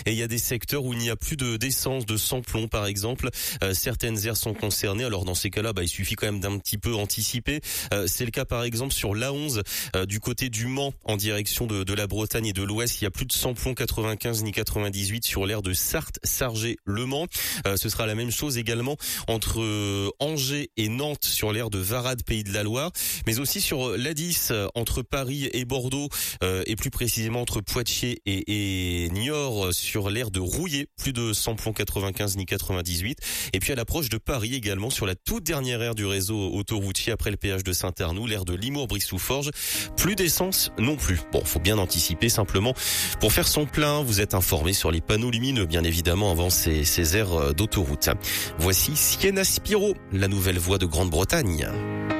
Et il y a des secteurs où il n'y a plus d'essence, de samplon par exemple. Certaines aires sont concernées. Alors dans ces cas-là, il suffit quand même d'un petit peu anticiper. C'est le cas par exemple sur l'A11 du côté du Mans en direction de la Bretagne et de l'Ouest. Il n'y a plus de samplon 95 ni 98 sur l'aire de Sarthe, Sargé, Le Mans. Ce sera la même chose également entre Angers et Nantes sur l'aire de Varade, Pays de la Loire, mais aussi sur l'A10 entre Paris et Bordeaux et plus précisément entre Poitiers et Niort sur l'aire de Rouillé, plus de samplon 95 ni 98. Et puis à l'approche de Paris également sur la toute dernière aire du réseau autoroutier après le péage de Saint-Arnoux, l'aire de Limours-Brissou-Forges, plus d'essence non plus. Bon, faut bien anticiper simplement. Pour faire son plein, vous êtes informé sur les panneaux lumineux, bien évidemment, avant ces aires d'autoroute. Voici Sienna Spiro, la nouvelle voix de Grande-Bretagne.